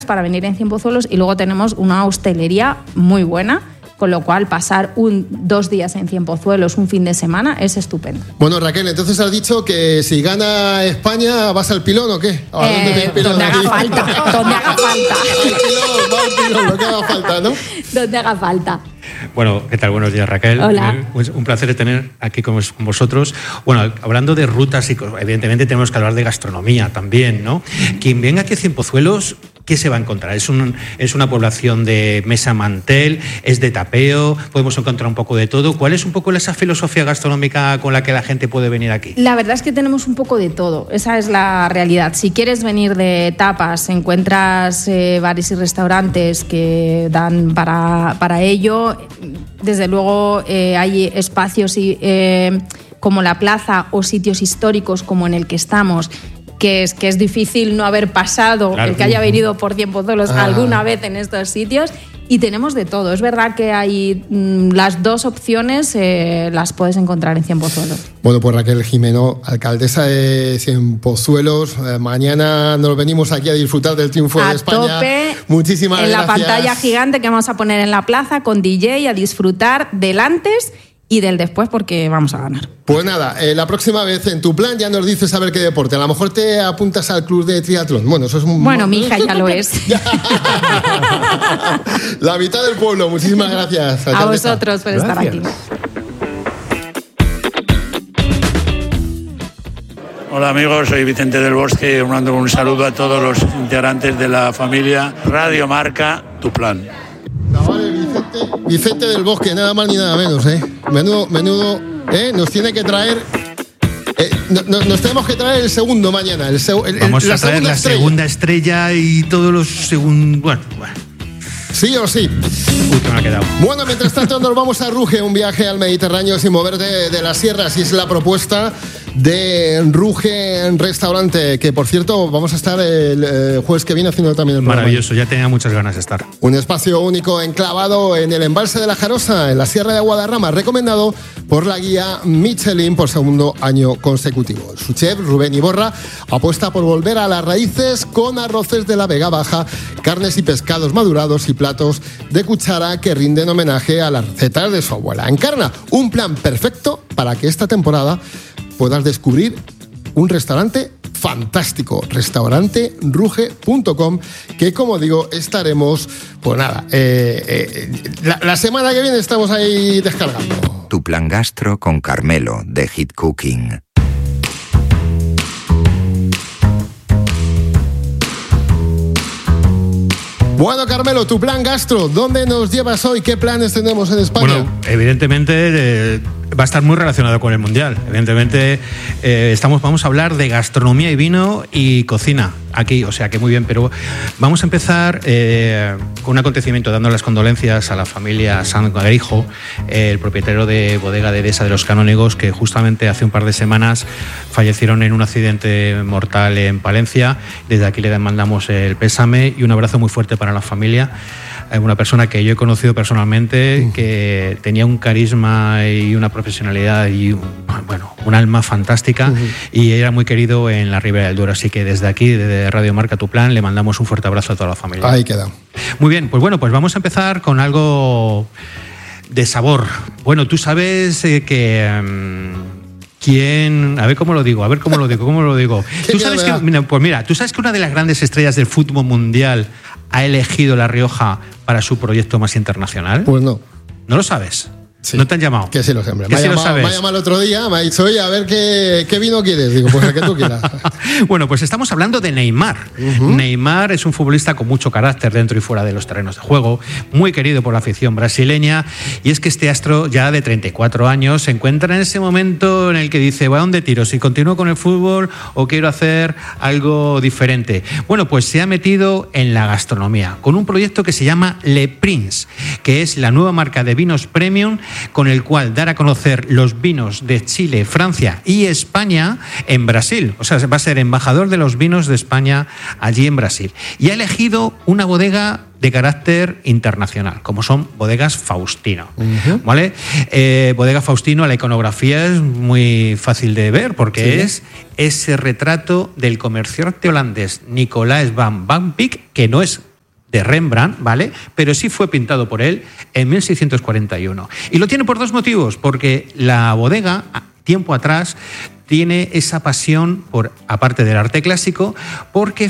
para venir en Cienpozuelos, y luego tenemos una hostelería muy buena, con lo cual pasar 2 días en Cienpozuelos, un fin de semana, es estupendo. Bueno, Raquel, entonces has dicho que si gana España, ¿vas al pilón o qué? Donde haga falta, donde haga falta. Al pilón, lo que haga falta, ¿no? Donde haga falta. Bueno, ¿qué tal? Buenos días, Raquel. Hola. Un placer tener aquí con vosotros. Bueno, hablando de rutas, y evidentemente tenemos que hablar de gastronomía también, ¿no? Quien venga aquí a Cienpozuelos, ¿qué se va a encontrar? Es una población de mesa mantel, es de tapeo, podemos encontrar un poco de todo. ¿Cuál es un poco esa filosofía gastronómica con la que la gente puede venir aquí? La verdad es que tenemos un poco de todo, esa es la realidad. Si quieres venir de tapas, encuentras bares y restaurantes que dan para ello. Desde luego hay espacios como la plaza o sitios históricos como en el que estamos, que es difícil no haber pasado, claro, el que haya venido por Cienpozuelos alguna vez en estos sitios, y tenemos de todo. Es verdad que hay las dos opciones, las puedes encontrar en Cienpozuelos. Bueno, pues Raquel Jimeno, alcaldesa de Cienpozuelos, mañana nos venimos aquí a disfrutar del triunfo de España. Tope, muchísimas gracias. En la pantalla gigante que vamos a poner en la plaza con DJ, a disfrutar del antes y del después, porque vamos a ganar. Pues nada, la próxima vez en tu plan ya nos dices a ver qué deporte. A lo mejor te apuntas al club de triatlón. Bueno, eso es un... Bueno, mi hija ya lo es. La mitad del pueblo. Muchísimas gracias, alcaldesa. A vosotros por estar aquí. Hola amigos, soy Vicente del Bosque, mando un saludo a todos los integrantes de la familia Radio Marca, tu plan. Vicente del Bosque, nada más ni nada menos, Menudo, nos tiene que traer... nos tenemos que traer el segundo mañana. Vamos a traer la segunda estrella y todos los segundos... Bueno. Sí o sí. Uy, que me ha quedado. Bueno, mientras tanto nos vamos a Ruge, un viaje al Mediterráneo sin moverte de las sierras, y es la propuesta de Ruge Restaurante, que por cierto vamos a estar el jueves que viene haciendo también el programa. Maravilloso, ya tenía muchas ganas de estar. Un espacio único enclavado en el embalse de la Jarosa, en la Sierra de Guadarrama, recomendado por la guía Michelin por segundo año consecutivo. Su chef, Rubén Iborra, apuesta por volver a las raíces con arroces de la Vega Baja, carnes y pescados madurados y platos de cuchara que rinden homenaje a las recetas de su abuela. Encarna un plan perfecto para que esta temporada puedas descubrir un restaurante fantástico, restauranteruge.com, que como digo, estaremos, pues nada, la semana que viene estamos ahí descargando. Tu plan gastro con Carmelo, de Hit Cooking. Bueno, Carmelo, tu plan gastro, ¿dónde nos llevas hoy? ¿Qué planes tenemos en España? Bueno, evidentemente va a estar muy relacionado con el Mundial. Evidentemente vamos a hablar de gastronomía y vino y cocina aquí, o sea que muy bien, pero vamos a empezar con un acontecimiento, dando las condolencias a la familia San Garijo, el propietario de bodega de Dehesa de los Canónigos, que justamente hace un par de semanas fallecieron en un accidente mortal en Palencia. Desde aquí le mandamos el pésame y un abrazo muy fuerte para la familia. Una persona que yo he conocido personalmente, que tenía un carisma y una profesionalidad y un alma fantástica, y era muy querido en la Ribera del Duero. Así que desde aquí, desde Radio Marca Tu Plan, le mandamos un fuerte abrazo a toda la familia. Ahí queda. Muy bien, pues vamos a empezar con algo de sabor. Bueno, tú sabes que... ¿Quién? A ver cómo lo digo. Tú sabes que una de las grandes estrellas del fútbol mundial ha elegido La Rioja para su proyecto más internacional. Pues no. ¿No lo sabes? Sí. ¿No te han llamado? Que sí lo sé, hombre. Me ha llamado el otro día, me ha dicho, oye, a ver qué vino quieres. Digo, pues el que tú quieras. Bueno, pues estamos hablando de Neymar. Neymar es un futbolista con mucho carácter dentro y fuera de los terrenos de juego, muy querido por la afición brasileña, y es que este astro ya de 34 años se encuentra en ese momento en el que dice, ¿a dónde tiro? ¿Si continúo con el fútbol o quiero hacer algo diferente? Bueno, pues se ha metido en la gastronomía con un proyecto que se llama Le Prince, que es la nueva marca de vinos premium con el cual dar a conocer los vinos de Chile, Francia y España en Brasil. O sea, va a ser embajador de los vinos de España allí en Brasil. Y ha elegido una bodega de carácter internacional, como son Bodegas Faustino. ¿Vale? Bodega Faustino, la iconografía es muy fácil de ver, porque es ese retrato del comerciante holandés Nicolaas van Beek, que no es de Rembrandt, ¿vale? Pero sí fue pintado por él en 1641. Y lo tiene por dos motivos, porque la bodega, tiempo atrás, tiene esa pasión por, aparte del arte clásico, porque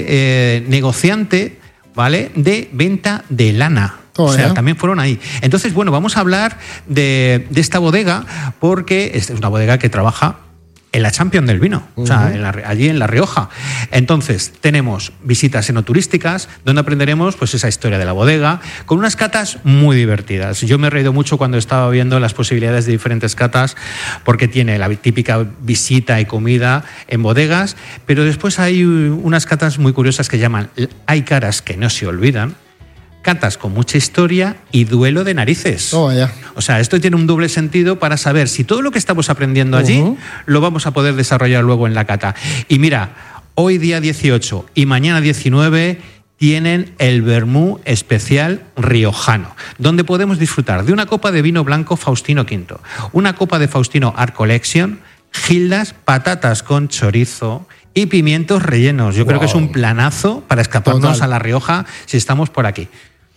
fue negociante, ¿vale?, de venta de lana. O sea, también fueron ahí. Entonces, bueno, vamos a hablar de esta bodega, porque es una bodega que trabaja en la Champions del vino, o sea, allí en La Rioja. Entonces, tenemos visitas enoturísticas, donde aprenderemos pues esa historia de la bodega, con unas catas muy divertidas. Yo me he reído mucho cuando estaba viendo las posibilidades de diferentes catas, porque tiene la típica visita y comida en bodegas, pero después hay unas catas muy curiosas que llaman Hay caras que no se olvidan, catas con mucha historia y duelo de narices. O sea, esto tiene un doble sentido para saber si todo lo que estamos aprendiendo allí lo vamos a poder desarrollar luego en la cata. Y mira, hoy día 18 y mañana 19 tienen el vermú especial riojano, donde podemos disfrutar de una copa de vino blanco Faustino V, una copa de Faustino Art Collection, gildas, patatas con chorizo y pimientos rellenos. Yo creo que es un planazo para escaparnos a La Rioja si estamos por aquí.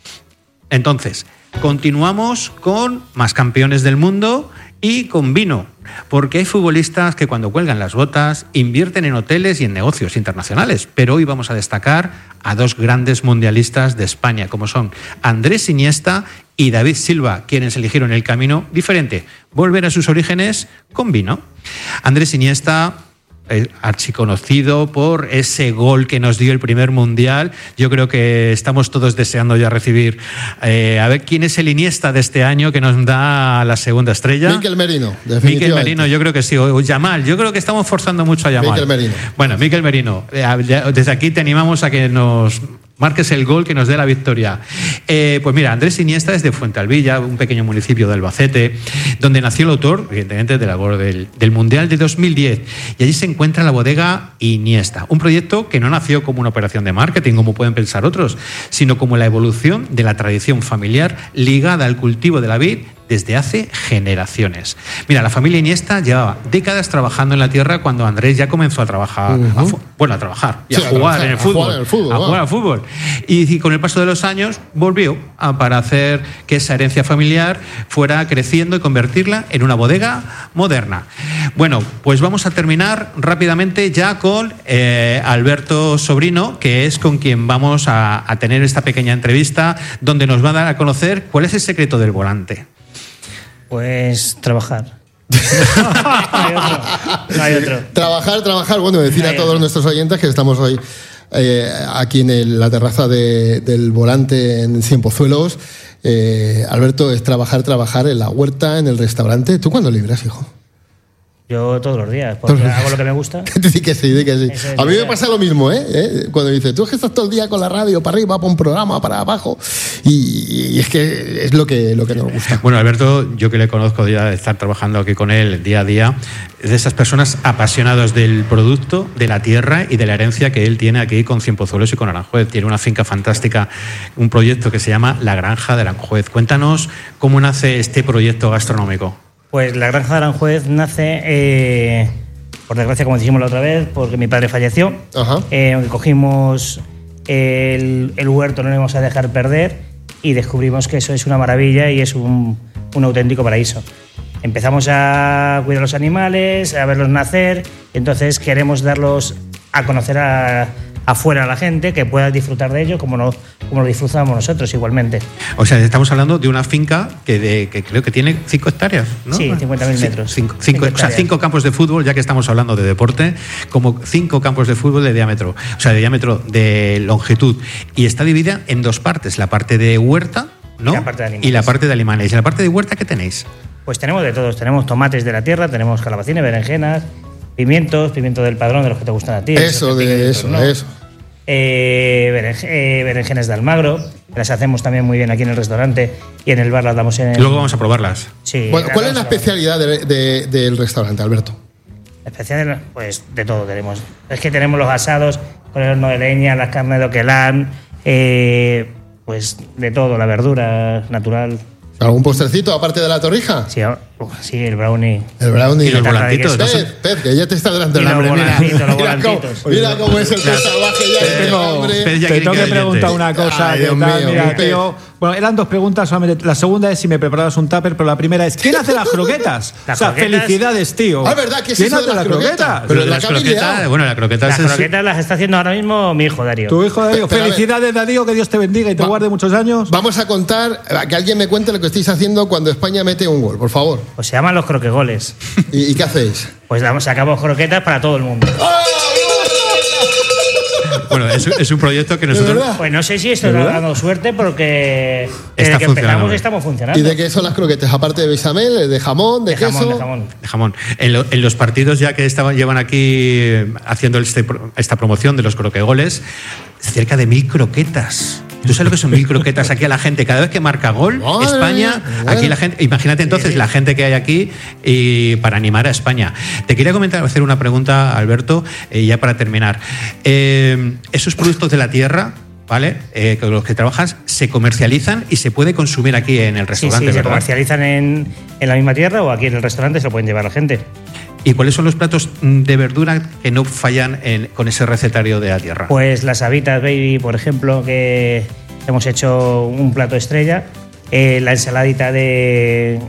Entonces, continuamos con más campeones del mundo y con vino, porque hay futbolistas que cuando cuelgan las botas invierten en hoteles y en negocios internacionales, pero hoy vamos a destacar a dos grandes mundialistas de España, como son Andrés Iniesta y David Silva, quienes eligieron el camino diferente, volver a sus orígenes con vino. Andrés Iniesta, archiconocido por ese gol que nos dio el primer mundial. Yo creo que estamos todos deseando ya recibir a ver quién es el Iniesta de este año que nos da la segunda estrella. Mikel Merino, definitivamente. Mikel Merino, yo creo que sí. O Yamal, yo creo que estamos forzando mucho a Yamal. Mikel Merino. Bueno, Mikel Merino, desde aquí te animamos a que nos marques el gol que nos dé la victoria. Pues mira, Andrés Iniesta es de Fuentealbilla, un pequeño municipio de Albacete, donde nació el autor, evidentemente, del Mundial de 2010. Y allí se encuentra la bodega Iniesta, un proyecto que no nació como una operación de marketing, como pueden pensar otros, sino como la evolución de la tradición familiar ligada al cultivo de la vid desde hace generaciones. Mira, la familia Iniesta llevaba décadas trabajando en la tierra cuando Andrés ya comenzó a trabajar, a trabajar y a jugar en el fútbol. A jugar al fútbol. Y con el paso de los años volvió para hacer que esa herencia familiar fuera creciendo y convertirla en una bodega moderna. Bueno, pues vamos a terminar rápidamente ya con Alberto Sobrino, que es con quien vamos a tener esta pequeña entrevista, donde nos va a dar a conocer cuál es el secreto del volante. Pues trabajar. No hay otro. Trabajar. Bueno, decir a todos nuestros oyentes que estamos hoy aquí en la terraza del Volante en Cienpozuelos. Alberto, es trabajar en la huerta, en el restaurante. ¿Tú cuándo libras, hijo? Yo todos los días, porque hago lo que me gusta. Di que sí. A mí me pasa lo mismo, cuando dices, tú es que estás todo el día con la radio, para arriba, para un programa, para abajo, y es que es lo que nos gusta. Bueno, Alberto, yo que le conozco ya de estar trabajando aquí con él día a día, es de esas personas apasionadas del producto, de la tierra y de la herencia que él tiene aquí con Cienpozuelos y con Aranjuez. Tiene una finca fantástica, un proyecto que se llama La Granja de Aranjuez. Cuéntanos cómo nace este proyecto gastronómico. Pues la Granja de Aranjuez nace, por desgracia, como dijimos la otra vez, porque mi padre falleció. Cogimos el huerto, no lo íbamos a dejar perder y descubrimos que eso es una maravilla y es un auténtico paraíso. Empezamos a cuidar los animales, a verlos nacer, y entonces queremos darlos a conocer afuera a la gente, que pueda disfrutar de ello como lo disfrutamos nosotros igualmente. O sea, estamos hablando de una finca que creo que tiene 5 hectáreas, ¿no? Sí, 50.000 metros. 5 campos de fútbol, ya que estamos hablando de deporte, como 5 campos de fútbol de diámetro, de longitud. Y está dividida en 2 partes, la parte de huerta, ¿no? Y la parte de animales. ¿Y la parte de huerta qué tenéis? Pues tenemos de todos. Tenemos tomates de la tierra, tenemos calabacines, berenjenas, pimiento del padrón, de los que te gustan a ti. Eso. Berenjenas de Almagro, las hacemos también muy bien aquí en el restaurante y en el bar las damos en... Luego vamos a probarlas. Sí. Bueno, ¿cuál es la especialidad del restaurante, Alberto? La especialidad, pues de todo tenemos. Es que tenemos los asados con el horno de leña, las carnes de oquelán, pues de todo, la verdura natural. ¿Algún postrecito aparte de la torrija? Sí, el brownie. El brownie. Y los volantitos. Pez, que ya te está delante el hambre. Mira cómo es el pez salvaje ya. Te tengo que preguntar una cosa. Ay, Dios mío, mira, tío. Bueno, eran 2 preguntas solamente. La segunda es si me preparabas un tupper, pero la primera es ¿quién hace las croquetas? Felicidades, tío. Ah, ¿verdad? ¿Qué es ¿Quién eso hace de las croquetas? Pero las croquetas, bueno, las croquetas las está haciendo ahora mismo mi hijo Darío. Tu hijo Darío. Felicidades, Darío, que Dios te bendiga y te guarde muchos años. Vamos a contar, que alguien me cuente lo que estáis haciendo cuando España mete un gol, por favor. Pues se llaman los croquegoles. ¿Y qué hacéis? Pues sacamos croquetas para todo el mundo. Bueno, es un proyecto que nosotros... Pues no sé si esto está dando suerte porque desde que empezamos estamos funcionando. ¿Y de qué son las croquetas? Aparte de bechamel, de jamón, de queso. De jamón. En los partidos ya que llevan aquí haciendo esta promoción de los croquegoles, cerca de 1000 croquetas. ¿Tú sabes lo que son 1000 croquetas aquí a la gente? Cada vez que marca gol, España, aquí la gente... Imagínate entonces la gente que hay aquí y para animar a España. Te quería hacer una pregunta, Alberto, ya para terminar. Esos productos de la tierra, ¿vale? Con los que trabajas, se comercializan y se puede consumir aquí en el restaurante, ¿verdad? Se comercializan en la misma tierra o aquí en el restaurante se lo pueden llevar la gente. ¿Y cuáles son los platos de verdura que no fallan con ese recetario de la tierra? Pues las habitas baby, por ejemplo, que hemos hecho un plato estrella. La ensaladita de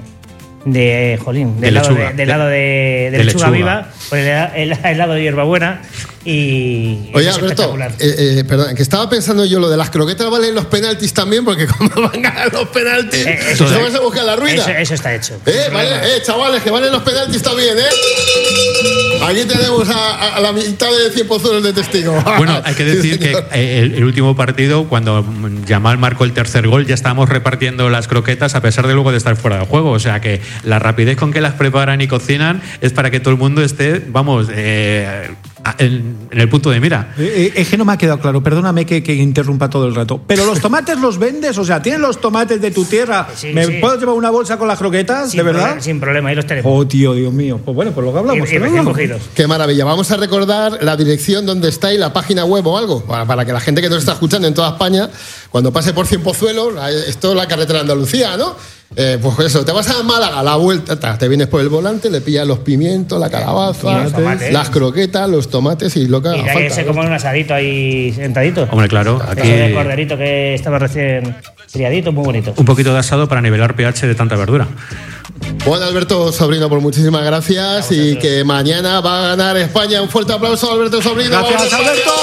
helado de lechuga viva, con el helado de hierbabuena. Y oye, Alberto, perdón, que estaba pensando yo lo de las croquetas valen los penaltis también, porque como van a ganar los penaltis, eso vas a buscar la ruina. Eso está hecho. Chavales, que valen los penaltis también, Aquí tenemos a la mitad de 100 pozuelos de testigo. Bueno, hay que decir que el último partido, cuando Yamal marcó el tercer gol, ya estábamos repartiendo las croquetas a pesar de luego de estar fuera de juego. O sea que la rapidez con que las preparan y cocinan es para que todo el mundo esté, vamos, en el punto de mira. Es que no me ha quedado claro, perdóname que interrumpa todo el rato. ¿Pero los tomates los vendes? O sea, ¿tienes los tomates de tu tierra? ¿Me puedo llevar una bolsa con las croquetas? ¿De verdad? Sin problema, ahí los tenemos. Oh, tío, Dios mío. Pues bueno, pues lo que hablamos. Y recién cogidos. Qué maravilla. Vamos a recordar la dirección donde está y la página web o algo, para que la gente que nos está escuchando en toda España, cuando pase por Cienpozuelos, esto es la carretera de Andalucía, ¿no? Pues eso, te vas a Málaga, a la vuelta, te vienes por el volante, le pillas los pimientos, la calabaza, las croquetas, los tomates y lo que haga falta. Se come un asadito ahí sentadito. Hombre, claro. Aquí el corderito que estaba recién criadito, muy bonito. Un poquito de asado para nivelar pH de tanta verdura. Bueno, Alberto Sobrino, por muchísimas gracias y que mañana va a ganar España. Un fuerte aplauso a Alberto Sobrino. Gracias, Alberto.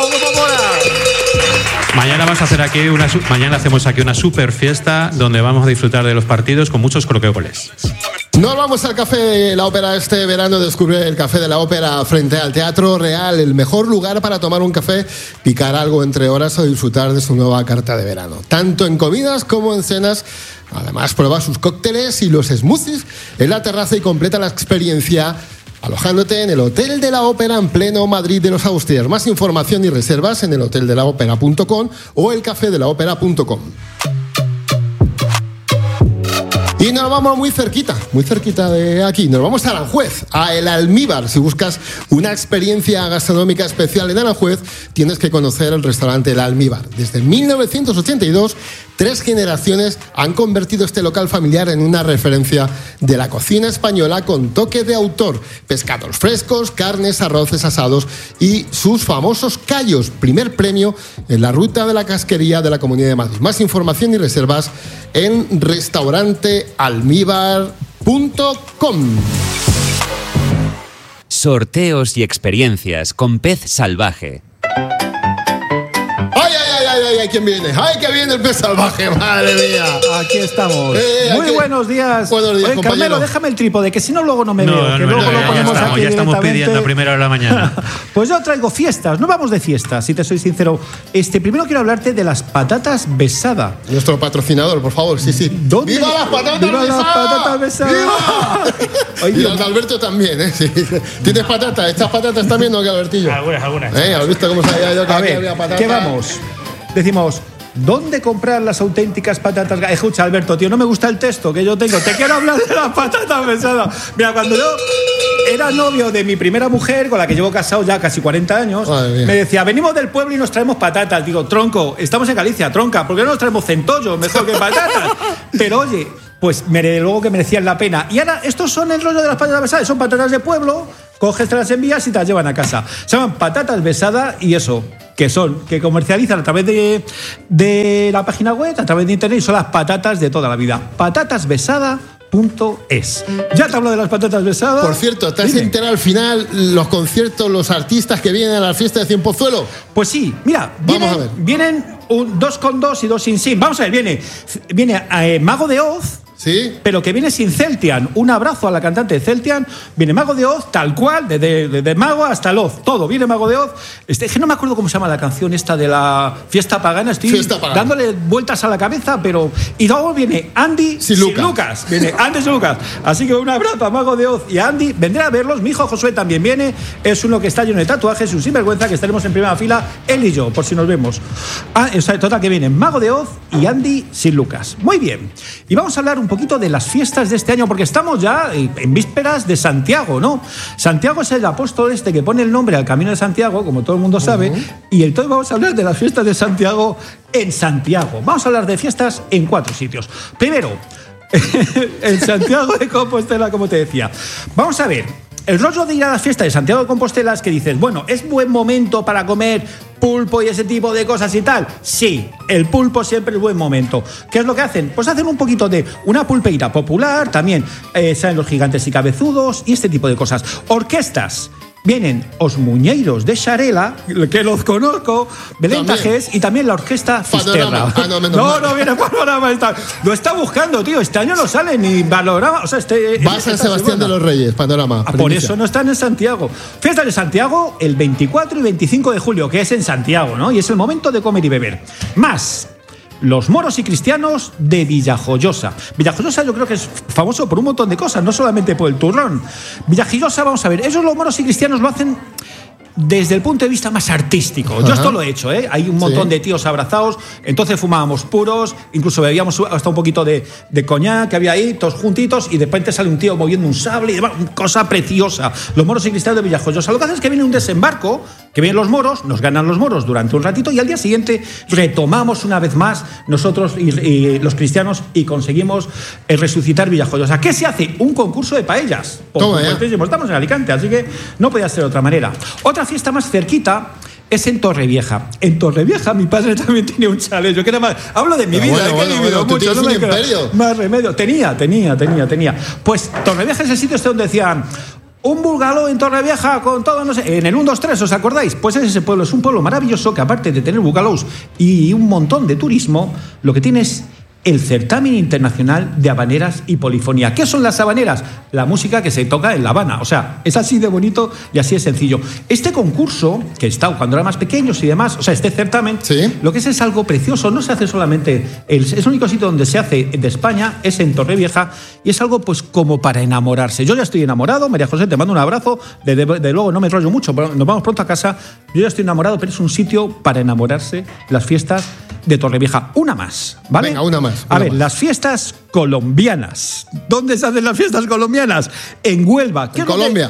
Mañana vamos a hacer aquí mañana hacemos aquí una super fiesta donde vamos a disfrutar de los partidos con muchos croquegoles. Nos vamos al Café de la Ópera este verano. Descubrir el Café de la Ópera frente al Teatro Real, el mejor lugar para tomar un café, picar algo entre horas o disfrutar de su nueva carta de verano, tanto en comidas como en cenas. Además, prueba sus cócteles y los smoothies en la terraza y completa la experiencia alojándote en el Hotel de la Ópera en pleno Madrid de los Austrias. Más información y reservas en elhoteldelaopera.com o elcafedelaopera.com. Y nos vamos muy cerquita de aquí. Nos vamos a Aranjuez, a El Almíbar. Si buscas una experiencia gastronómica especial en Aranjuez, tienes que conocer el restaurante El Almíbar. Desde 1982, 3 generaciones han convertido este local familiar en una referencia de la cocina española con toque de autor. Pescados frescos, carnes, arroces asados y sus famosos callos. Primer premio en la ruta de la casquería de la Comunidad de Madrid. Más información y reservas en restaurantealmibar.com. Sorteos y experiencias con Pez Salvaje. ¡Ay, quién viene! ¡Ay, que viene el Pez Salvaje! ¡Madre mía! Aquí estamos. Muy buenos días. Buenos días, oye, Carmelo, déjame el trípode, que si no luego no me veo. Que luego lo ponemos aquí ya estamos pidiendo a primera hora de la mañana. Pues yo traigo fiestas. No vamos de fiestas, si te soy sincero. Primero quiero hablarte de las patatas Besada. Nuestro patrocinador, por favor. Sí. ¿Dónde? ¡Viva las patatas ¡Viva Besada! las patatas Besada! ¡Viva! Y las de Alberto también, ¿eh? Sí. ¿Tienes patatas? ¿Estas patatas también no, que Albertillo? Algunas. ¿Has visto cómo se había ido? A ver, había patatas. ¿Qué vamos? Decimos, ¿dónde comprar las auténticas patatas? Escucha, Alberto, tío, no me gusta el texto que yo tengo. Te quiero hablar de las patatas Besada. Mira, cuando yo era novio de mi primera mujer, con la que llevo casado ya casi 40 años, me decía, venimos del pueblo y nos traemos patatas. Digo, tronco, estamos en Galicia, tronca, ¿por qué no nos traemos centollos mejor que patatas? Pero oye, pues luego que merecían la pena. Y ahora, estos son el rollo de las patatas besadas, son patatas de pueblo, coges, te las envías y te las llevan a casa. Se llaman patatas besadas y eso, que comercializan a través de la página web, a través de internet, y son las patatas de toda la vida. Patatasbesada.es. Ya te hablo de las patatas besadas. Por cierto, ¿te has enterado al final los conciertos, los artistas que vienen a la fiesta de Cienpozuelo? Pues sí, mira, vienen 2 con 2 y 2 sin sin. Vamos a ver, viene Mago de Oz. Sí. Pero que viene sin Celtian. Un abrazo a la cantante de Celtian. Viene Mago de Oz, tal cual, de Mago hasta el Oz. Todo, viene Mago de Oz. Es que no me acuerdo cómo se llama la canción esta de la fiesta pagana. Estoy dándole vueltas a la cabeza, pero... Y luego viene Andy sin Lucas. Viene Andy sin Lucas. Así que un abrazo a Mago de Oz y a Andy. Vendré a verlos. Mi hijo Josué también viene. Es uno que está lleno de tatuajes, un sinvergüenza, que estaremos en primera fila, él y yo, por si nos vemos. Total, que vienen Mago de Oz y Andy sin Lucas. Muy bien. Y vamos a hablar un poquito de las fiestas de este año, porque estamos ya en vísperas de Santiago, ¿no? Santiago es el apóstol que pone el nombre al Camino de Santiago, como todo el mundo sabe, y entonces vamos a hablar de las fiestas de Santiago en Santiago. Vamos a hablar de fiestas en 4 sitios. Primero, en Santiago de Compostela, como te decía. Vamos a ver, el rollo de ir a las fiestas de Santiago de Compostela es que dices, bueno, ¿es buen momento para comer pulpo y ese tipo de cosas y tal? Sí, el pulpo siempre es buen momento. ¿Qué es lo que hacen? Pues hacen un poquito de una pulpeira popular, también salen los gigantes y cabezudos y este tipo de cosas. Orquestas. Vienen os Muñeiros de Xarela, que los conozco, Belén Tajés, y también la orquesta Fisterra. No viene Panorama. Lo está buscando, tío. Este año no sale ni Panorama. O sea, va a San Sebastián de los Reyes, Panorama. Por eso no están en Santiago. Fiesta de Santiago el 24 y 25 de julio, que es en Santiago, ¿no? Y es el momento de comer y beber. Más los moros y cristianos de Villajoyosa. Villajoyosa yo creo que es famoso por un montón de cosas, no solamente por el turrón. Villajoyosa, vamos a ver, esos los moros y cristianos lo hacen desde el punto de vista más artístico. Yo esto lo he hecho, ¿eh? Hay un montón de tíos abrazados, entonces fumábamos puros, incluso bebíamos hasta un poquito de coñac que había ahí, todos juntitos, y de repente sale un tío moviendo un sable y demás, cosa preciosa. Los moros y cristianos de Villajoyosa. Lo que hacen es que viene un desembarco, que vienen los moros, nos ganan los moros durante un ratito y al día siguiente retomamos una vez más nosotros y los cristianos y conseguimos resucitar Villajoyosa. ¿Qué se hace? Un concurso de paellas. Estamos en Alicante, así que no podía ser de otra manera. Otra fiesta más cerquita es en Torrevieja. En Torrevieja mi padre también tenía un chalet. Yo que era más... Hablo de mi vida, que he vivido mucho. No me queda más remedio. Tenía. Pues Torrevieja es el sitio donde decían... Un bungalow en Torrevieja con todo, no sé, en el 1, 2, 3, ¿os acordáis? Pues ese pueblo es un pueblo maravilloso que, aparte de tener bungalows y un montón de turismo, lo que tiene es el certamen internacional de habaneras y polifonía. ¿Qué son las habaneras? La música que se toca en La Habana. O sea, es así de bonito y así de sencillo. Este concurso, que está cuando eran más pequeños y demás, o sea, este certamen, lo que es algo precioso. No se hace solamente... Es el único sitio donde se hace de España, es en Torrevieja, y es algo pues como para enamorarse. Yo ya estoy enamorado. María José, te mando un abrazo. De luego no me enrollo mucho, pero nos vamos pronto a casa. Yo ya estoy enamorado, pero es un sitio para enamorarse, las fiestas de Torrevieja. Una más, ¿vale? Venga, una más. A ver, las fiestas colombianas. ¿Dónde se hacen las fiestas colombianas? En Huelva. En Colombia.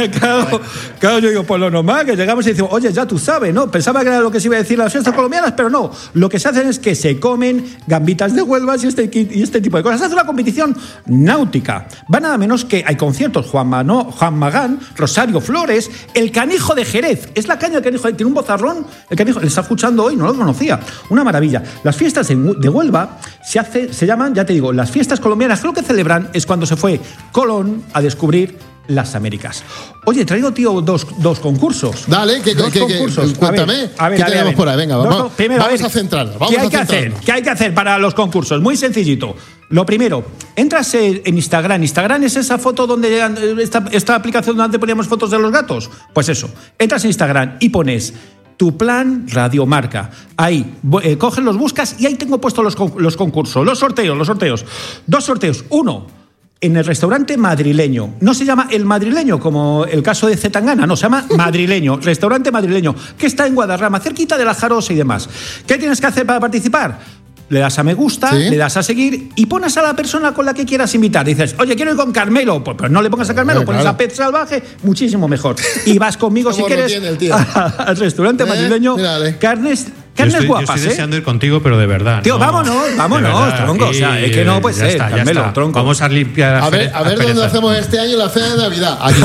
Claro, yo digo, por lo normal, que llegamos y decimos, oye, ya tú sabes, ¿no? Pensaba que era lo que se iba a decir las fiestas colombianas, pero no. Lo que se hacen es que se comen gambitas de Huelva y este tipo de cosas. Se hace una competición náutica. Va nada menos que hay conciertos. Juan Magán, Rosario Flores, el Canijo de Jerez. Es la caña del Canijo. Tiene un vozarrón. El Canijo, le está escuchando hoy, no lo conocía. Una maravilla. Las fiestas de Huelva se llaman, ya te digo, las fiestas colombianas. Lo que celebran es cuando se fue Colón a descubrir las Américas. Oye, traigo, tío, dos concursos. Dale, cuéntame. ¿Qué tenemos por ahí? Venga, vamos a centrarnos. ¿Qué hay que hacer para los concursos? Muy sencillito. Lo primero, entras en Instagram. Instagram es esa foto donde esta aplicación donde poníamos fotos de los gatos. Pues eso, entras en Instagram y pones Tu Plan Radiomarca. Ahí, coges, los buscas y ahí tengo puestos los concursos, los sorteos. 2 sorteos. Uno, en el restaurante madrileño. No se llama El Madrileño, como el caso de Zetangana, no, se llama Madrileño, restaurante madrileño, que está en Guadarrama, cerquita de la Jarosa y demás. ¿Qué tienes que hacer para participar? Le das a me gusta, le das a seguir y pones a la persona con la que quieras invitar. Dices, oye, quiero ir con Carmelo. Pues no le pongas a Carmelo, pones a Pez Salvaje, muchísimo mejor. Y vas conmigo si quieres al restaurante madrileño. Carnes Carnes guapas, yo estoy deseando ir contigo, pero de verdad. Tío, no, vámonos, verdad, tronco. O sea, es que no puede ser, Carmelo, tronco. Vamos a limpiar. A ver dónde hacemos este año la cena de Navidad. Aquí.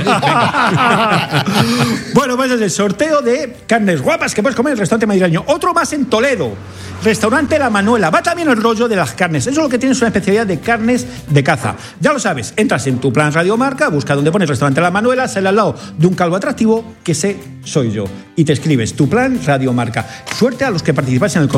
Bueno, pues es el sorteo de carnes guapas que puedes comer en el restaurante madrileño. Otro más en Toledo. Restaurante La Manuela. Va también el rollo de las carnes. Eso es lo que tienes, una especialidad de carnes de caza. Ya lo sabes, entras en tu plan Radio Marca, busca donde pones Restaurante La Manuela, sale al lado de un calvo atractivo, que ese soy yo. Y te escribes tu plan Radio Marca. Suerte a los que participáis en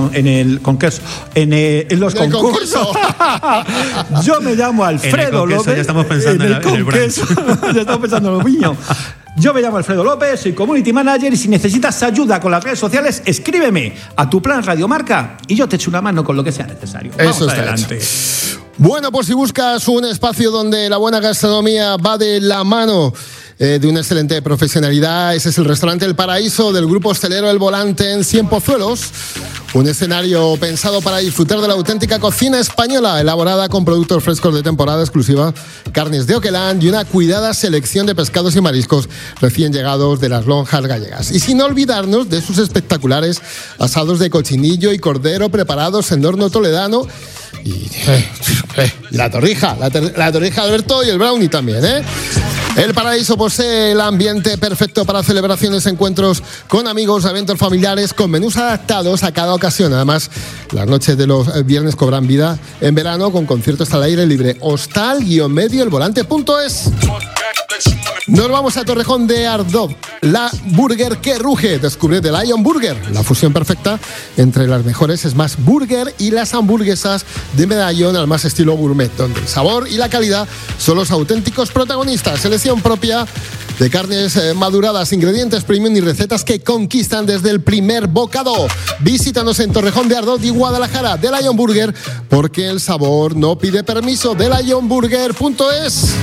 los concursos. Yo me llamo Alfredo López. Ya estamos pensando en el brunch. Ya estamos pensando en los niños. Yo me llamo Alfredo López, soy Community Manager y si necesitas ayuda con las redes sociales, escríbeme a tu plan Radio Marca y yo te echo una mano con lo que sea necesario. Vamos Eso está adelante. hecho. Bueno, pues si buscas un espacio donde la buena gastronomía va de la mano de una excelente profesionalidad, ese es el restaurante El Paraíso del grupo hostelero El Volante en Cienpozuelos. Un escenario pensado para disfrutar de la auténtica cocina española, elaborada con productos frescos de temporada exclusiva, carnes de Oquelán y una cuidada selección de pescados y mariscos recién llegados de las lonjas gallegas. Y sin olvidarnos de sus espectaculares asados de cochinillo y cordero preparados en horno toledano. Y la torrija, la torrija Alberto y el brownie también, ¿eh? El Paraíso posee el ambiente perfecto para celebraciones, encuentros con amigos, eventos familiares, con menús adaptados a cada ocasión. Además, las noches de los viernes cobran vida en verano con conciertos al aire libre. Hostal-elvolante.es. Nos vamos a Torrejón de Ardoz, la burger que ruge. Descubre The Lion Burger, la fusión perfecta entre las mejores Smash Burger y las hamburguesas de medallón al más estilo gourmet, donde el sabor y la calidad son los auténticos protagonistas. Selección propia de carnes maduradas, ingredientes premium y recetas que conquistan desde el primer bocado. Visítanos en Torrejón de Ardoz y Guadalajara, The Lion Burger, porque el sabor no pide permiso. TheLionBurger.es.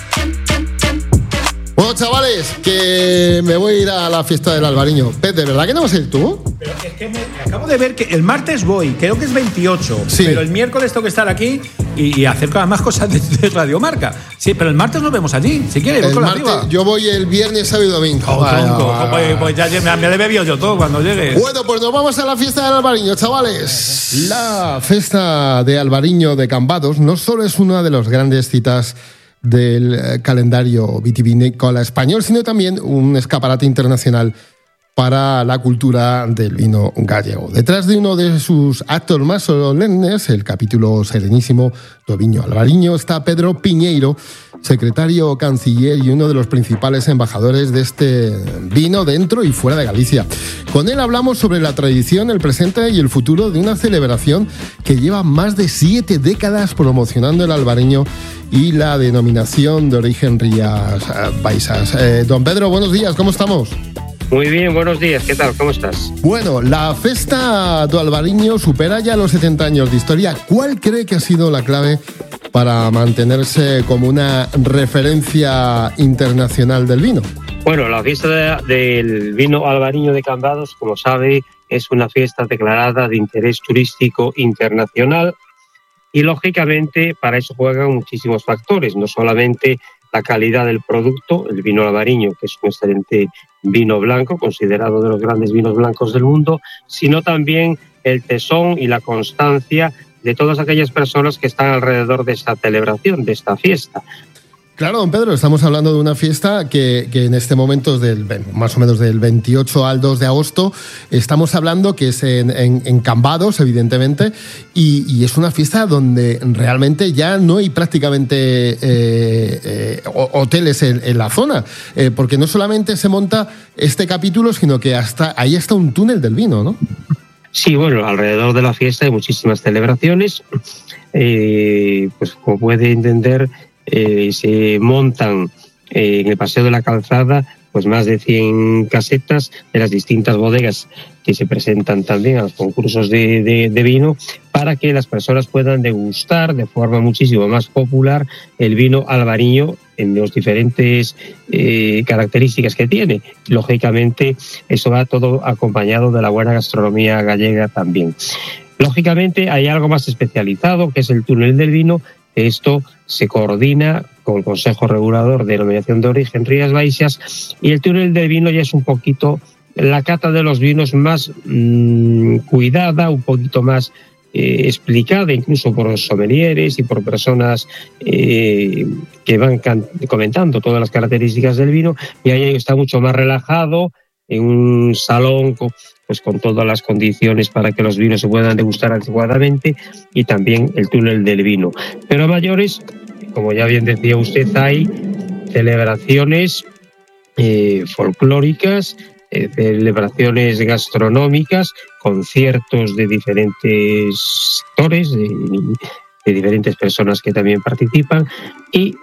Bueno, chavales, que me voy a ir a la fiesta del Albariño. Pez, ¿de verdad que no vas a ir tú? Pero es que acabo de ver que el martes voy, creo que es 28, sí. Pero el miércoles tengo que estar aquí y hacer más cosas de Radio Marca. Sí, pero el martes nos vemos allí, si quieres. El martes, yo voy el viernes, sábado y domingo. Pues ya me lo he bebido yo todo cuando llegue. Bueno, pues nos vamos a la fiesta del Albariño, chavales. La fiesta de Albariño de Cambados no solo es una de las grandes citas del calendario vitivinícola español, sino también un escaparate internacional para la cultura del vino gallego. Detrás de uno de sus actos más solemnes, el capítulo serenísimo do Viño Albariño, está Pedro Piñeiro, secretario canciller y uno de los principales embajadores de este vino dentro y fuera de Galicia. Con él hablamos sobre la tradición, el presente y el futuro de una celebración que lleva más de 7 décadas promocionando el albariño y la denominación de origen Rías Baixas. Don Pedro, buenos días, ¿cómo estamos? Muy bien, buenos días, ¿qué tal? ¿Cómo estás? Bueno, la Festa do Albariño supera ya los 70 años de historia. ¿Cuál cree que ha sido la clave para mantenerse como una referencia internacional del vino? Bueno, la fiesta del vino albariño de Cambados, como sabe, es una fiesta declarada de interés turístico internacional y, lógicamente, para eso juegan muchísimos factores, no solamente la calidad del producto, el vino albariño, que es un excelente vino blanco, considerado de los grandes vinos blancos del mundo, sino también el tesón y la constancia de todas aquellas personas que están alrededor de esta celebración, de esta fiesta. Claro, don Pedro, estamos hablando de una fiesta que en este momento es más o menos del 28 al 2 de agosto. Estamos hablando que es en Cambados, evidentemente, y es una fiesta donde realmente ya no hay prácticamente hoteles en la zona, porque no solamente se monta este capítulo, sino que ahí está un túnel del vino, ¿no? Sí, bueno, alrededor de la fiesta hay muchísimas celebraciones, pues como puede entender, se montan en el Paseo de la Calzada pues más de 100 casetas de las distintas bodegas que se presentan también a los concursos de vino para que las personas puedan degustar de forma muchísimo más popular el vino albariño en las diferentes características que tiene. Lógicamente, eso va todo acompañado de la buena gastronomía gallega también. Lógicamente, hay algo más especializado, que es el túnel del vino. Esto se coordina con el Consejo Regulador de Denominación de Origen Rías Baixas y el túnel del vino ya es un poquito la cata de los vinos más cuidada, un poquito más explicada, incluso por los sommeliers y por personas que van comentando todas las características del vino, y ahí está mucho más relajado, en un salón con todas las condiciones para que los vinos se puedan degustar adecuadamente, y también el túnel del vino. Pero a mayores, como ya bien decía usted, hay celebraciones folclóricas, celebraciones gastronómicas, conciertos de diferentes sectores, de diferentes personas que también participan, y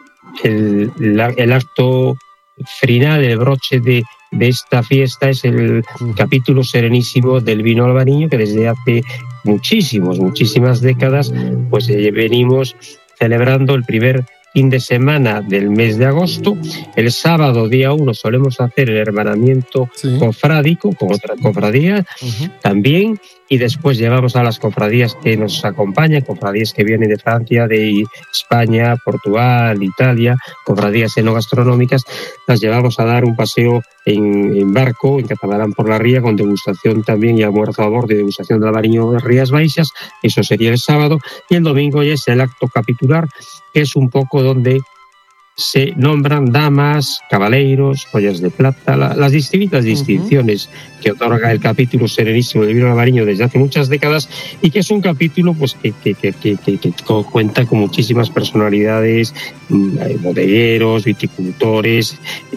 el acto final, el broche de esta fiesta es el capítulo serenísimo del vino albariño, que desde hace muchísimas décadas pues venimos celebrando el primer fin de semana del mes de agosto. El sábado, día 1, solemos hacer el hermanamiento cofrádico con otras cofradías también, y después llevamos a las cofradías que nos acompañan, cofradías que vienen de Francia, de España, Portugal, Italia, cofradías enogastronómicas, las llevamos a dar un paseo en barco, en catamarán por la ría, con degustación también y almuerzo a bordo y degustación del albariño de Rías Baixas. Eso sería el sábado, y el domingo ya es el acto capitular, que es un poco donde se nombran damas, caballeros, joyas de plata, las distintas distinciones que otorga el capítulo serenísimo del vino albariño desde hace muchas décadas, y que es un capítulo pues que cuenta con muchísimas personalidades, bodegueros, viticultores,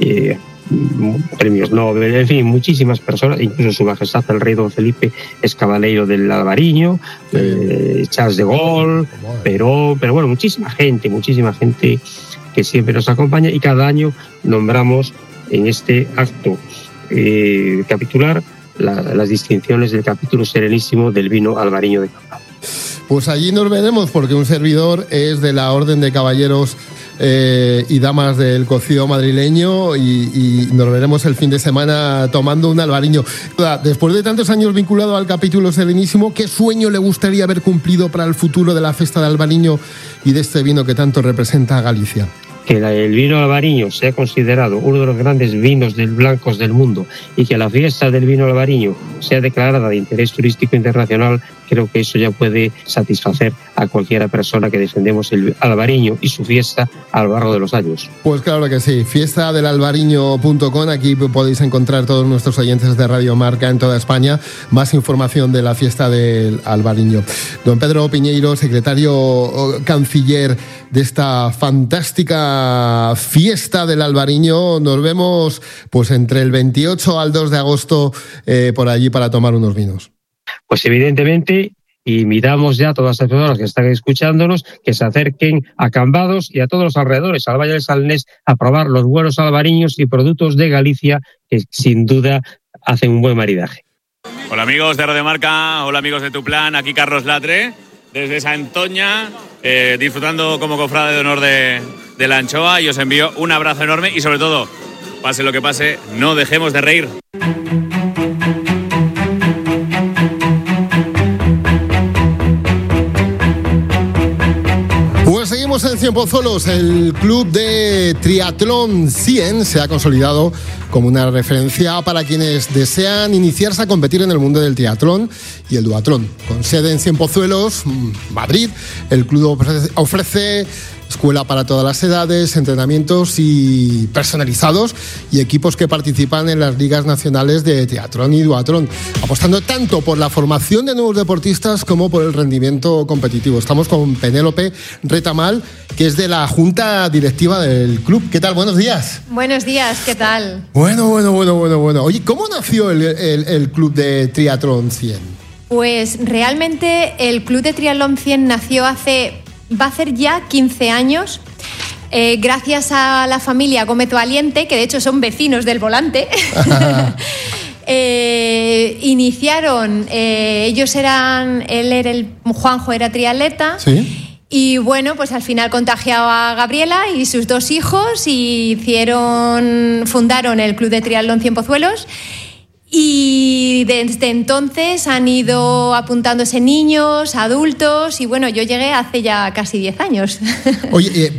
premios Nobel, en fin, muchísimas personas, incluso Su Majestad el Rey Don Felipe es caballero del albariño, Charles de Gaulle, pero bueno, muchísima gente que siempre nos acompaña, y cada año nombramos en este acto capitular las distinciones del capítulo serenísimo del vino albariño de Campa. Pues allí nos veremos, porque un servidor es de la Orden de Caballeros y Damas del Cocido madrileño, y nos veremos el fin de semana tomando un albariño. Después de tantos años vinculado al capítulo serenísimo, ¿qué sueño le gustaría haber cumplido para el futuro de la fiesta del albariño y de este vino que tanto representa a Galicia? Que el vino albariño sea considerado uno de los grandes vinos blancos del mundo, y que la fiesta del vino albariño sea declarada de interés turístico internacional, creo que eso ya puede satisfacer a cualquiera persona que defendemos el albariño y su fiesta a lo largo de los años. Pues claro que sí, fiestadelalbariño.com, aquí podéis encontrar todos nuestros oyentes de Radio Marca en toda España más información de la fiesta del albariño. Don Pedro Piñeiro, secretario canciller de esta fantástica fiesta del albariño, nos vemos pues entre el 28 al 2 de agosto por allí para tomar unos vinos. Pues evidentemente invitamos ya a todas las personas que están escuchándonos que se acerquen a Cambados y a todos los alrededores, al Valle del Salnés, a probar los buenos albariños y productos de Galicia, que sin duda hacen un buen maridaje. Hola amigos de Radio Marca, hola amigos de Tu Plan, aquí Carlos Latre, desde Santoña, disfrutando como cofrade de honor de la anchoa, y os envío un abrazo enorme, y sobre todo, pase lo que pase, no dejemos de reír. Seguimos en Cienpozuelos. El club de triatlón 100 se ha consolidado como una referencia para quienes desean iniciarse a competir en el mundo del triatlón y el duatlón. Con sede en Cienpozuelos, Madrid, el club ofrece escuela para todas las edades, entrenamientos y personalizados, y equipos que participan en las ligas nacionales de triatlón y duatlón, apostando tanto por la formación de nuevos deportistas como por el rendimiento competitivo. Estamos con Penélope Retamal, que es de la junta directiva del club. ¿Qué tal? Buenos días. Buenos días, ¿qué tal? Bueno. Oye, ¿cómo nació el club de triatlón 100? Pues realmente el club de triatlón 100 nació va a hacer ya 15 años, gracias a la familia Gómez Valiente, que de hecho son vecinos del Volante. Iniciaron, Juanjo era triatleta. ¿Sí? Y bueno, pues al final contagió a Gabriela y sus 2 hijos y fundaron el Club de Triatlón Cienpozuelos. Y desde entonces han ido apuntándose niños, adultos, y bueno, yo llegué hace ya casi 10 años. Oye,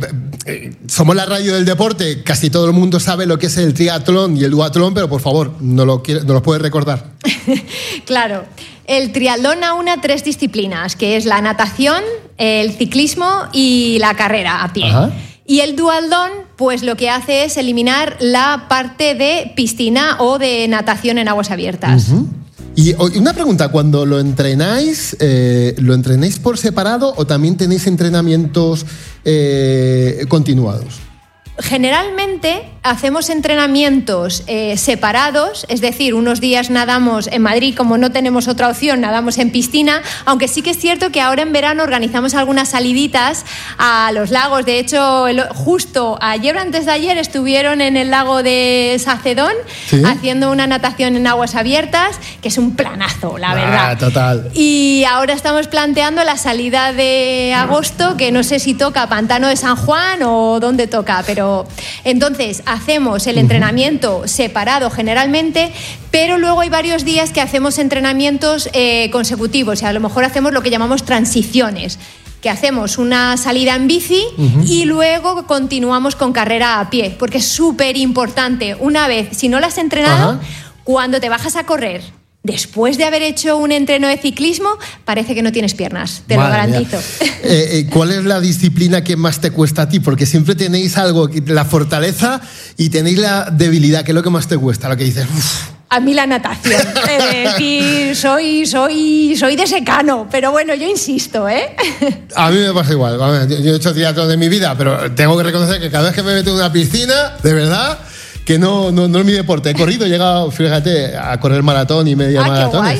somos la radio del deporte, casi todo el mundo sabe lo que es el triatlón y el duatlón, pero por favor, ¿nos lo puedes recordar? Claro. El triatlón aúna 3 disciplinas, que es la natación, el ciclismo y la carrera a pie. Ajá. Y el duatlón, pues lo que hace es eliminar la parte de piscina o de natación en aguas abiertas. Uh-huh. Y una pregunta, cuando ¿lo entrenáis por separado o también tenéis entrenamientos continuados? Generalmente hacemos entrenamientos separados, es decir, unos días nadamos en Madrid, como no tenemos otra opción, nadamos en piscina, aunque sí que es cierto que ahora en verano organizamos algunas saliditas a los lagos. De hecho, justo ayer o antes de ayer estuvieron en el lago de Sacedón, ¿sí?, haciendo una natación en aguas abiertas, que es un planazo, la verdad. Total. Y ahora estamos planteando la salida de agosto, que no sé si toca Pantano de San Juan o dónde toca, pero entonces hacemos el entrenamiento separado generalmente, pero luego hay varios días que hacemos entrenamientos consecutivos, y a lo mejor hacemos lo que llamamos transiciones, que hacemos una salida en bici y luego continuamos con carrera a pie, porque es súper importante. Una vez, si no la has entrenado, cuando te bajas a correr, después de haber hecho un entreno de ciclismo, parece que no tienes piernas, te lo garantizo. ¿Cuál es la disciplina que más te cuesta a ti? Porque siempre tenéis algo, la fortaleza y tenéis la debilidad, que es lo que más te cuesta, lo que dices, uff. A mí la natación, es decir, soy de secano, pero bueno, yo insisto, ¿eh? A mí me pasa igual. Yo he hecho triatlón de mi vida, pero tengo que reconocer que cada vez que me meto en una piscina, de verdad, que no es mi deporte. He corrido, he llegado, fíjate, a correr maratón y media maratones.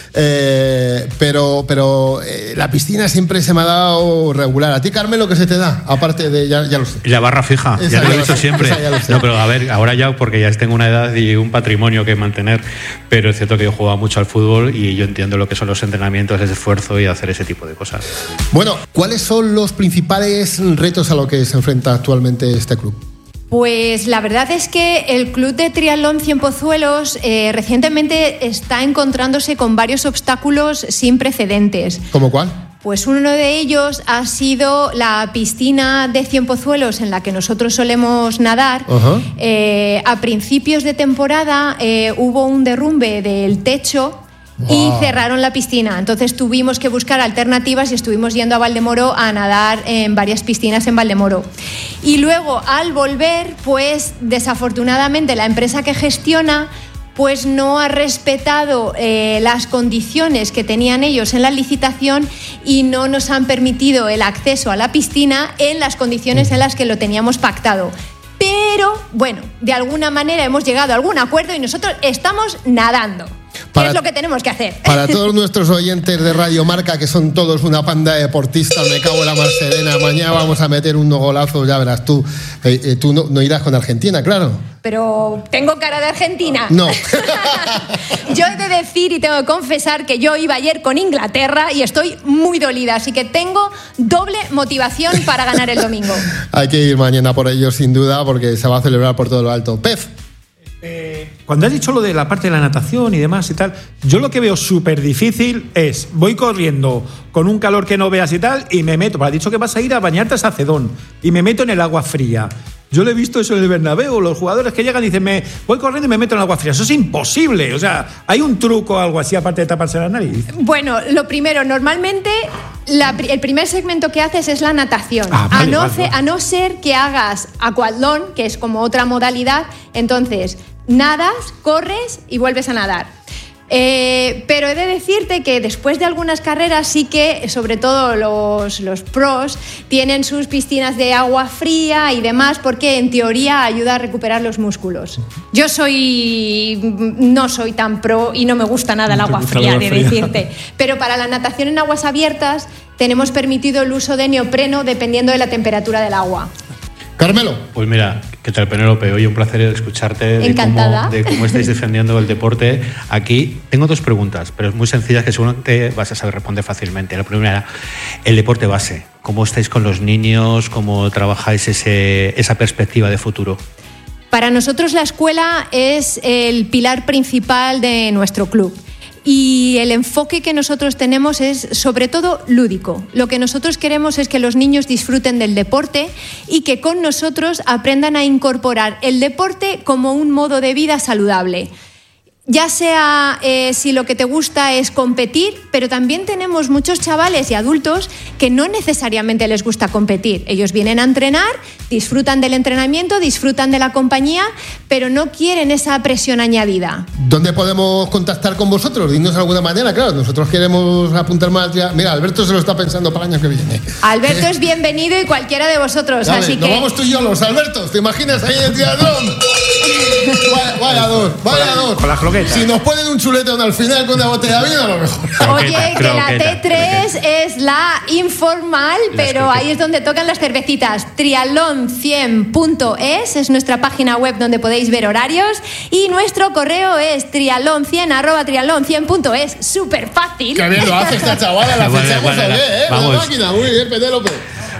Pero la piscina siempre se me ha dado regular. ¿A ti, Carmelo, qué se te da? Aparte de, ya lo sé. La barra fija, ya lo he dicho siempre. No, pero a ver, ahora ya, porque ya tengo una edad y un patrimonio que mantener, pero es cierto que yo jugaba mucho al fútbol y yo entiendo lo que son los entrenamientos, ese esfuerzo y hacer ese tipo de cosas. Bueno, ¿cuáles son los principales retos a los que se enfrenta actualmente este club? Pues la verdad es que el Club de Triatlón Cienpozuelos recientemente está encontrándose con varios obstáculos sin precedentes. ¿Cómo cuál? Pues uno de ellos ha sido la piscina de Cienpozuelos en la que nosotros solemos nadar. A principios de temporada hubo un derrumbe del techo y cerraron la piscina. Entonces tuvimos que buscar alternativas y estuvimos yendo a Valdemoro a nadar en varias piscinas en Valdemoro. Y luego, al volver, pues desafortunadamente la empresa que gestiona pues no ha respetado las condiciones que tenían ellos en la licitación y no nos han permitido el acceso a la piscina en las condiciones en las que lo teníamos pactado. Pero, bueno, de alguna manera hemos llegado a algún acuerdo y nosotros estamos nadando. ¿Qué es lo que tenemos que hacer? Para todos nuestros oyentes de Radio Marca, que son todos una panda de deportistas, me cago en la mar serena, mañana vamos a meter un golazo, ya verás tú. Tú no irás con Argentina, claro. Pero tengo cara de argentina. No. Yo he de decir y tengo que confesar que yo iba ayer con Inglaterra y estoy muy dolida, así que tengo doble motivación para ganar el domingo. Hay que ir mañana por ello, sin duda, porque se va a celebrar por todo lo alto. Pef. Cuando has dicho lo de la parte de la natación y demás y tal, yo lo que veo súper difícil es, voy corriendo con un calor que no veas y tal, y me meto, has dicho que vas a ir a bañarte a Sacedón, y me meto en el agua fría. Yo lo he visto eso en el Bernabéu, los jugadores que llegan y dicen, voy corriendo y me meto en el agua fría. Eso es imposible. O sea, ¿hay un truco o algo así aparte de taparse la nariz? Bueno, lo primero, normalmente el primer segmento que haces es la natación. Vale, a no ser que hagas aquatlón, que es como otra modalidad, entonces nadas, corres y vuelves a nadar. Pero he de decirte que después de algunas carreras sí que, sobre todo los pros, tienen sus piscinas de agua fría y demás, porque en teoría ayuda a recuperar los músculos. Yo no soy tan pro y no me gusta nada el agua fría, de decirte. Pero para la natación en aguas abiertas tenemos permitido el uso de neopreno dependiendo de la temperatura del agua. Carmelo. Pues mira, ¿qué tal, Penélope? Oye, un placer escucharte de cómo estáis defendiendo el deporte aquí. Tengo dos preguntas, pero muy sencillas que seguramente vas a saber responder fácilmente. La primera, el deporte base. ¿Cómo estáis con los niños? ¿Cómo trabajáis esa perspectiva de futuro? Para nosotros la escuela es el pilar principal de nuestro club. y el enfoque que nosotros tenemos es sobre todo lúdico. Lo que nosotros queremos es que los niños disfruten del deporte y que con nosotros aprendan a incorporar el deporte como un modo de vida saludable. Ya sea si lo que te gusta es competir, pero también tenemos muchos chavales y adultos que no necesariamente les gusta competir. Ellos vienen a entrenar, disfrutan del entrenamiento, disfrutan de la compañía, pero no quieren esa presión añadida. ¿Dónde podemos contactar con vosotros? Dinos de alguna manera, claro, nosotros queremos apuntar más ya. Mira, Alberto se lo está pensando para el año que viene. Alberto es bienvenido y cualquiera de vosotros, Dale, así nos que... vamos tú y yo, los Albertos, ¿te imaginas ahí en el triatlón? Vaya dos. Con las croquetas. Si nos ponen un chuletón al final con una botella de vino, a lo mejor. Oye, que la T3 es la informal, pero ahí es donde tocan las cervecitas. Triatlon100.es es nuestra página web donde podéis ver horarios y nuestro correo es triatlon100@triatlon100.es. Súper fácil. Qué bien lo hace esta chavala, la fichamos bien, vamos. La máquina, muy bien, Penélope.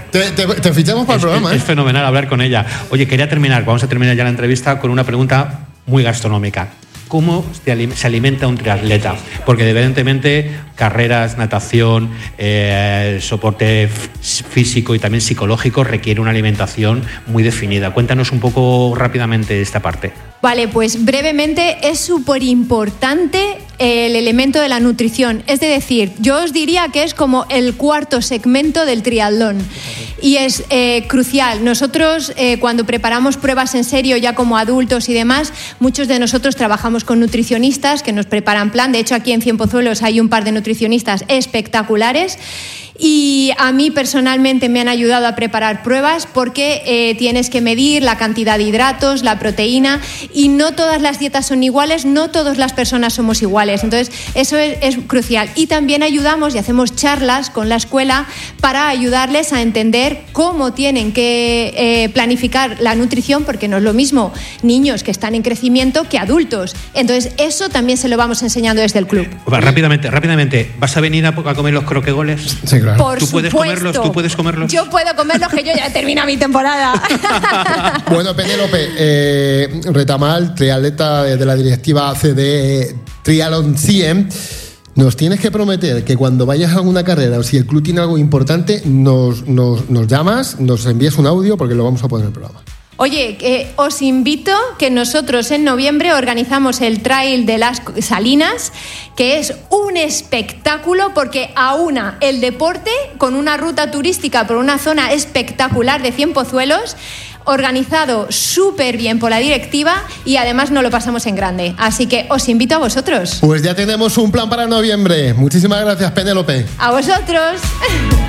Te fichamos para el programa, Es fenomenal hablar con ella. Oye, vamos a terminar ya la entrevista con una pregunta muy gastronómica. ¿Cómo se alimenta un triatleta? Porque evidentemente carreras, natación, soporte físico y también psicológico requiere una alimentación muy definida. Cuéntanos un poco rápidamente esta parte. Vale, pues brevemente es súper importante el elemento de la nutrición. Es decir, yo os diría que es como el cuarto segmento del triatlón y es crucial. Nosotros cuando preparamos pruebas en serio ya como adultos y demás, muchos de nosotros trabajamos con nutricionistas que nos preparan plan. De hecho, aquí en Cienpozuelos hay un par de nutricionistas espectaculares. Y a mí personalmente me han ayudado a preparar pruebas porque tienes que medir la cantidad de hidratos, la proteína y no todas las dietas son iguales, no todas las personas somos iguales. Entonces eso es crucial. Y también ayudamos y hacemos charlas con la escuela para ayudarles a entender cómo tienen que planificar la nutrición porque no es lo mismo niños que están en crecimiento que adultos. Entonces eso también se lo vamos enseñando desde el club. Rápidamente, ¿vas a venir a comer los croquegoles? Sí, claro. Por ¿Tú puedes supuesto. comerlos? Yo puedo comerlos, que yo ya termino mi temporada. Bueno, Penélope, Retamal, triatleta de la directiva CDE Triathlon 100, nos tienes que prometer que cuando vayas a alguna carrera o si el club tiene algo importante, nos llamas, nos envías un audio porque lo vamos a poner en el programa. Oye, os invito que nosotros en noviembre organizamos el Trail de las Salinas, que es un espectáculo porque aúna el deporte con una ruta turística por una zona espectacular de Cienpozuelos, organizado súper bien por la directiva y además nos lo pasamos en grande. Así que os invito a vosotros. Pues ya tenemos un plan para noviembre. Muchísimas gracias, Penélope. A vosotros.